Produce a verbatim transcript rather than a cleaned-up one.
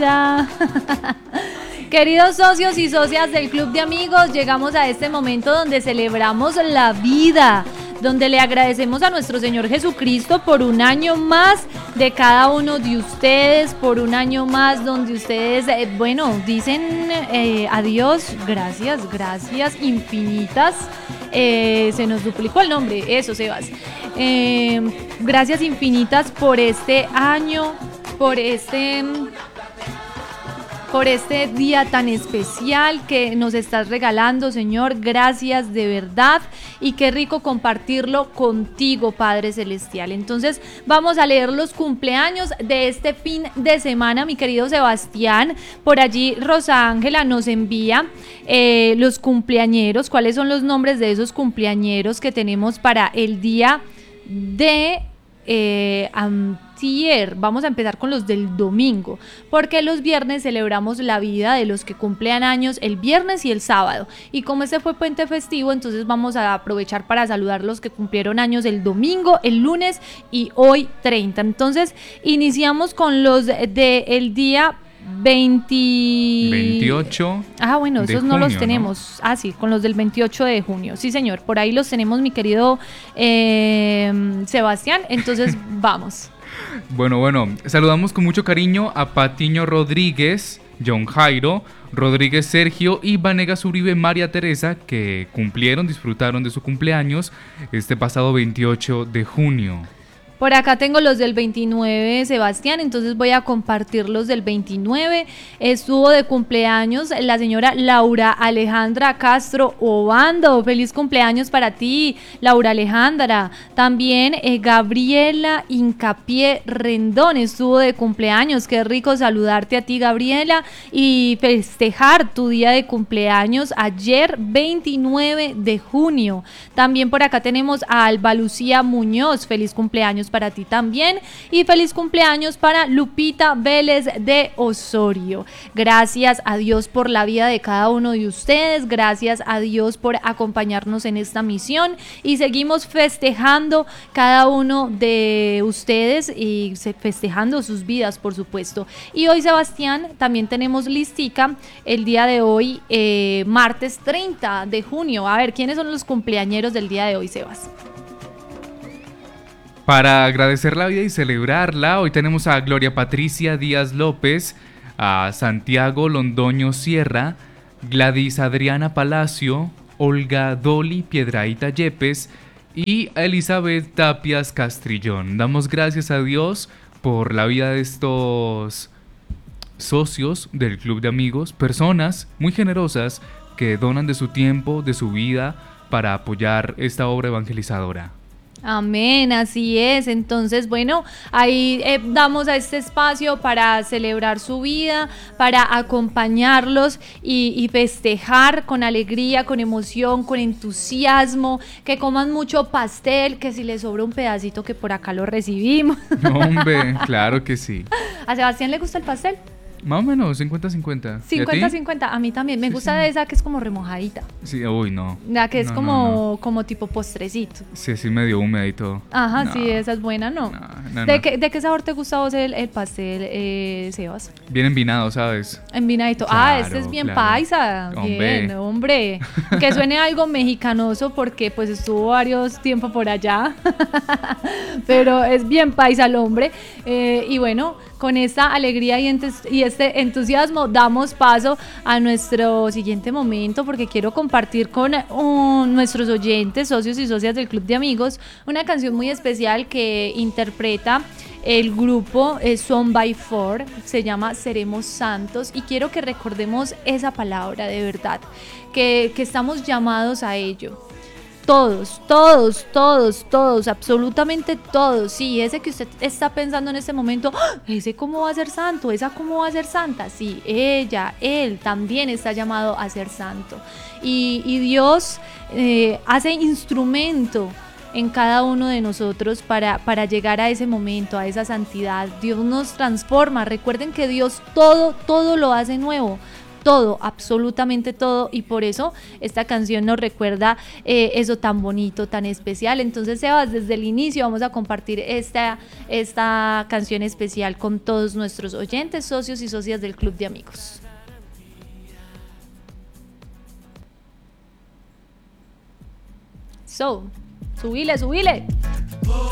vida. Queridos socios y socias del Club de Amigos, llegamos a este momento donde celebramos la vida, donde le agradecemos a nuestro Señor Jesucristo por un año más de cada uno de ustedes, por un año más donde ustedes, eh, bueno, dicen eh, adiós, gracias, gracias infinitas, eh, se nos duplicó el nombre, eso Sebas, eh, gracias infinitas por este año, por este... por este día tan especial que nos estás regalando, Señor, gracias de verdad, y qué rico compartirlo contigo, Padre Celestial. Entonces vamos a leer los cumpleaños de este fin de semana, mi querido Sebastián. Por allí Rosa Ángela nos envía eh, los cumpleañeros, cuáles son los nombres de esos cumpleañeros que tenemos para el día de... Eh, antier. Vamos a empezar con los del domingo, porque los viernes celebramos la vida de los que cumplen años el viernes y el sábado, y como este fue puente festivo, entonces vamos a aprovechar para saludar los que cumplieron años el domingo, el lunes y hoy treinta. Entonces iniciamos con los del de día veinte... veintiocho. Ah, bueno, esos junio, no los tenemos. ¿No? Ah, sí, con los del veintiocho de junio. Sí, señor, por ahí los tenemos, mi querido eh, Sebastián. Entonces, vamos. Bueno, bueno, saludamos con mucho cariño a Patiño Rodríguez, John Jairo Rodríguez Sergio y Vanegas Uribe María Teresa, que cumplieron, disfrutaron de su cumpleaños este pasado veintiocho de junio. Por acá tengo los del veintinueve, Sebastián, entonces voy a compartir los del veintinueve. Estuvo de cumpleaños la señora Laura Alejandra Castro Obando. Feliz cumpleaños para ti, Laura Alejandra. También eh, Gabriela Hincapié Rendón estuvo de cumpleaños. Qué rico saludarte a ti, Gabriela, y festejar tu día de cumpleaños ayer, veintinueve de junio. También por acá tenemos a Alba Lucía Muñoz. Feliz cumpleaños para ti también, y feliz cumpleaños para Lupita Vélez de Osorio. Gracias a Dios por la vida de cada uno de ustedes, gracias a Dios por acompañarnos en esta misión, y seguimos festejando cada uno de ustedes y festejando sus vidas, por supuesto. Y hoy, Sebastián, también tenemos listica el día de hoy, eh, martes treinta de junio. A ver, ¿quiénes son los cumpleañeros del día de hoy, Sebas? Para agradecer la vida y celebrarla, hoy tenemos a Gloria Patricia Díaz López, a Santiago Londoño Sierra, Gladys Adriana Palacio, Olga Doli Piedraíta Yepes y a Elizabeth Tapias Castrillón. Damos gracias a Dios por la vida de estos socios del Club de Amigos, personas muy generosas que donan de su tiempo, de su vida, para apoyar esta obra evangelizadora. Amén, así es. Entonces, bueno, ahí eh, damos a este espacio para celebrar su vida, para acompañarlos y, y festejar con alegría, con emoción, con entusiasmo, que coman mucho pastel, que si les sobra un pedacito, que por acá lo recibimos. No, hombre, claro que sí. ¿A Sebastián le gusta el pastel? Más o menos, cincuenta cincuenta. cincuenta cincuenta, a mí también, me sí, gusta sí. de esa que es como remojadita. Sí, uy, no. La que es no, como, no, no. como tipo postrecito. Sí, sí, medio húmeda y todo. Ajá, no. sí, esa es buena, ¿no? no, no ¿De, no. Qué, ¿De qué sabor te gusta a vos el, el pastel, eh, Sebas? Bien envinado, ¿sabes? Envinadito. Claro, ah, este es bien claro. paisa. Hombre. Bien, hombre. Que suene algo mexicanoso porque pues estuvo varios tiempo por allá. Pero es bien paisa el hombre. Eh, y bueno, con esta alegría y, entes- y este entusiasmo damos paso a nuestro siguiente momento, porque quiero compartir con uh, nuestros oyentes, socios y socias del Club de Amigos, una canción muy especial que interpreta el grupo eh, Son by Four. Se llama Seremos Santos, y quiero que recordemos esa palabra de verdad, que, que estamos llamados a ello. Todos, todos, todos, todos, absolutamente todos. Sí, ese que usted está pensando en este momento, ¡oh! Ese cómo va a ser santo, esa cómo va a ser santa. Sí, ella, él también está llamado a ser santo. Y, y Dios eh, hace instrumento en cada uno de nosotros para, para llegar a ese momento, a esa santidad. Dios nos transforma. Recuerden que Dios todo, todo lo hace nuevo. todo, absolutamente todo, y por eso esta canción nos recuerda eh, eso tan bonito, tan especial. Entonces, Sebas, desde el inicio vamos a compartir esta, esta canción especial con todos nuestros oyentes, socios y socias del Club de Amigos. So, subile, subile.